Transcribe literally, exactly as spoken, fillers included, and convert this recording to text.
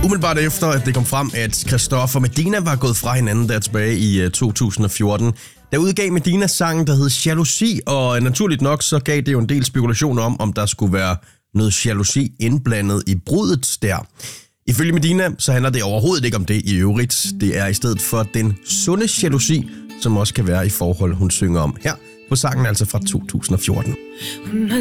umiddelbart efter, at det kom frem, at Christoffer og Medina var gået fra hinanden der tilbage i uh, to tusind og fjorten. Der udgav Medina sangen, der hed Jalousi, og naturligt nok så gav det jo en del spekulation om, om der skulle være noget jalousi indblandet i bruddet der. Ifølge Medina, så handler det overhovedet ikke om det i øvrigt. Det er i stedet for den sunde jalousi, som også kan være i forhold, hun synger om her på sangen, altså fra to tusind og fjorten.